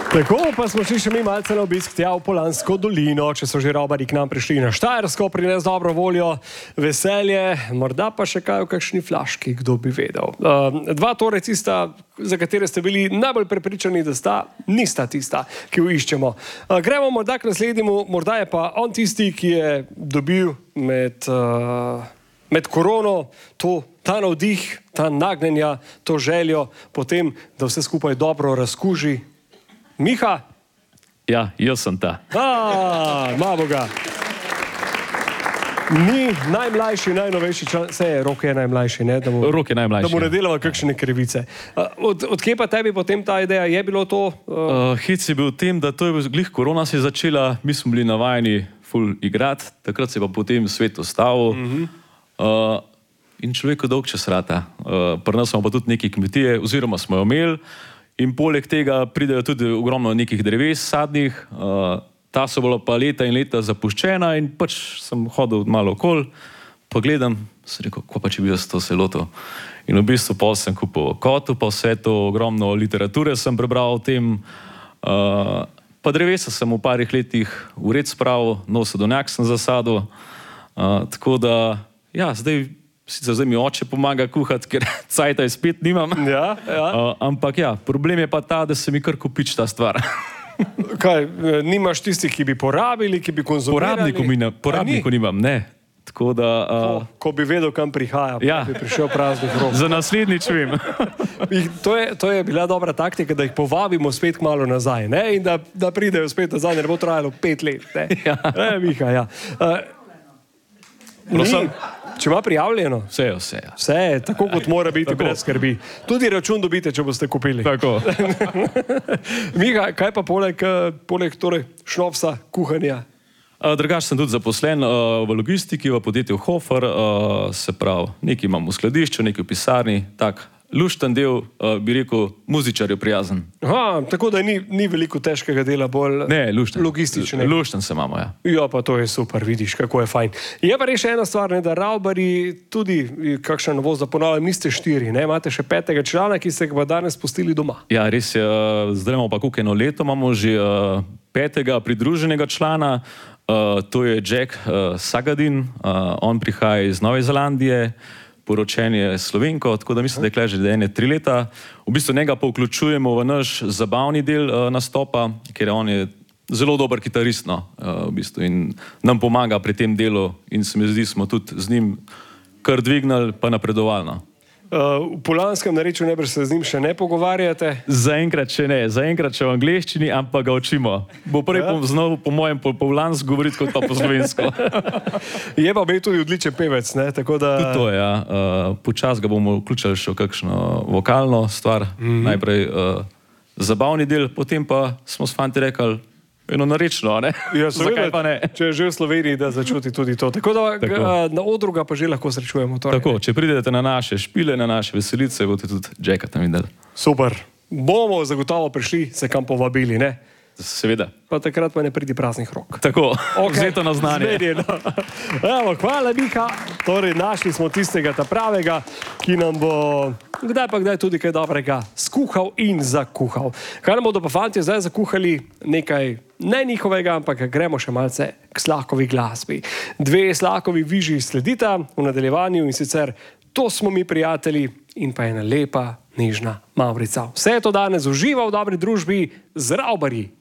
Tako pa smo šli še mi malce na obisk tja v Polansko dolino, če so že robarji k nam prišli na Štajersko, prines dobro voljo, veselje, morda pa še kaj v kakšni flaški, kdo bi vedel. Dva torej tista, za katere ste bili najbolj prepričani, da nista tista, ki jo iščemo. Gremo morda k naslednjemu, morda je pa on tisti, ki je dobil med korono ta navdih, ta nagnjenja, to željo potem, da vse skupaj dobro razkuži. Miha? Ja, jaz sem ta. Imamo ga. Ni najmlajši, najnovejši član, Rok je najmlajši, ne? Rok je najmlajši. Da mu ne delava kakšne krivice. Odkje pa tebi potem ta ideja? Je bilo to? Hec je bil v tem, da to je glih korona se je začela, mi smo bili navajeni ful igrati, takrat se je pa potem svet ustavil in človeku dolg čas rata. Pri nas smo pa tudi neke kmetije, oziroma smo jo imeli. In poleg tega pridejo tudi ogromno nekih dreves sadnih, ta so bila pa leta in leta zapuščena in pač sem hodil malo okoli, pa gledam, sem rekel, ko pa če bi jaz to se lotil. In v bistvu pol sem kupil kotu, pa vse to ogromno literature sem prebral o tem, pa drevesa sem v parih letih v red spravil, nov sadovnjak sem zasadil, tako da, ja, sicer zdaj mi oče pomaga kuhati, ker cajta je spet nimam. Ampak ja, problem je pa ta, da se mi kar kopič ta stvar. Kaj, nimaš tistih, ki bi porabili, ki bi konzumirali? Porabniku nimam, ne. Tako da... Ko bi vedel, kam prihaja, bi prišel praznih rok. Za naslednjič vem. To je bila dobra taktika, da jih povabimo spet malo nazaj, ne? In da pridejo spet nazaj, ne bo trajalo 5 let, ne? Miha, ja. Če ima prijavljeno? Vse. Vse, tako kot mora biti, brez skrbi. Tudi račun dobite, če boste kupili. Tako. Miha, kaj pa poleg šnopsa, kuhanja? Drugače sem tudi zaposlen v logistiki, v podjetju Hofer, se pravi, nekaj imam v skladišču, nekaj v pisarni, tak lušten del, bi rekel, muzičarju prijazen. Tako da ni veliko težkega dela, bolj logističnega. Lušten se imamo, ja. Ja, pa to je super, vidiš, kako je fajn. Je pa res še ena stvar, da ravbarji tudi, kakšna novost, da ponavljam, niste 4, ne? Imate še 5. člana, ki ste ga danes pustili doma. Ja, res je, zdaj imamo pa koliko eno leto, imamo že 5. pridruženega člana, to je Jack Sagadin, on prihaja iz Nove Zelandije, poročen je Slovenko, tako da mislim, da je tukaj že 3 leta. V bistvu njega pa vključujemo v naš zabavni del nastopa, ker on je zelo dober kitarist, v bistvu, in nam pomaga pri tem delu in se mi zdi, smo tudi z njim kar dvignili pa napredovali. V polanskem narečju najbrž se z njim še ne pogovarjate? Zaenkrat še ne, zaenkrat še v angleščini, ampak ga učimo. Bo prej znal po mojem po polansko govoriti kot pa po slovensko. Je pa bil tudi odličen pevec, ne? Tako da... Tudi to, ja. Počas ga bomo vključili še v kakšno vokalno stvar. Najprej zabavni del, potem pa smo s fanti rekli, eno narečno, ne? Ja, zakaj pa ne? Če je že v Sloveniji, da začuti tudi to. Tako da na odru ga pa že lahko srečujemo. Tako, če pridete na naše špile, na naše veselice, boste tudi Jacka tam videli. Super. Bomo zagotovo prišli, se kam povabili, ne? Seveda. Pa takrat pa ne pridi praznih rok. Tako, vzeto na znanje. Evo, hvala, Miha. Torej, našli smo tistega ta pravega, ki nam bo kdaj pa kdaj tudi kaj dobrega skuhal in zakuhal. Kaj nam bodo pa fantje zdaj zakuhali? Nekaj ne njihovega, ampak gremo še malce k Slahkovi glasbi. 2 Slahkovi viži sledita v nadaljevanju in sicer To smo mi prijatelji in pa ena lepa, nežna Mavrica. Vse to danes uživa v dobri družbi z Ravbarji.